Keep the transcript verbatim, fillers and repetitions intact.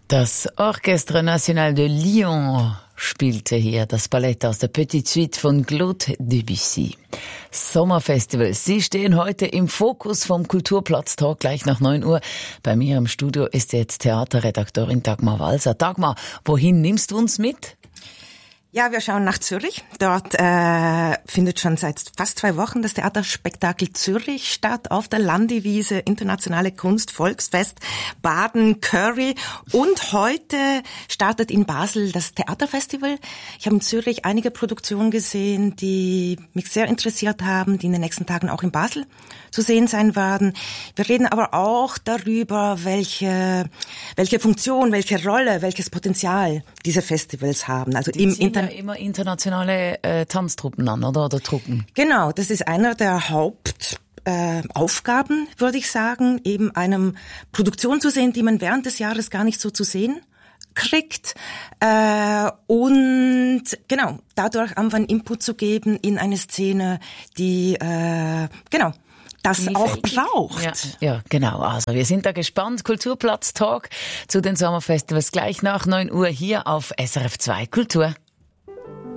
Das Orchestre National de Lyon spielte hier das Ballett aus der Petite Suite von Claude Debussy. Sommerfestivals, sie stehen heute im Fokus vom Kulturplatz-Talk gleich nach neun Uhr. Bei mir im Studio ist jetzt Theaterredaktorin Dagmar Walser. Dagmar, wohin nimmst du uns mit? Ja, wir schauen nach Zürich. Dort äh, findet schon seit fast zwei Wochen das Theaterspektakel Zürich statt auf der Landiwiese, internationale Kunst, Volksfest, Baden, Curry. Und heute startet in Basel das Theaterfestival. Ich habe in Zürich einige Produktionen gesehen, die mich sehr interessiert haben, die in den nächsten Tagen auch in Basel zu sehen sein werden. Wir reden aber auch darüber, welche welche Funktion, welche Rolle, welches Potenzial diese Festivals haben. Also die im ziehen Inter- ja immer internationale äh, Tanztruppen an, oder? Oder Truppen. Genau, das ist einer der Haupt äh, Aufgaben, würde ich sagen, eben einem Produktion zu sehen, die man während des Jahres gar nicht so zu sehen kriegt äh, und genau dadurch einfach einen Input zu geben in eine Szene, die äh, genau das auch braucht. Ja, ja, genau. Also wir sind da gespannt. Kulturplatz-Talk zu den Sommerfestivals gleich nach neun Uhr hier auf S R F zwei Kultur.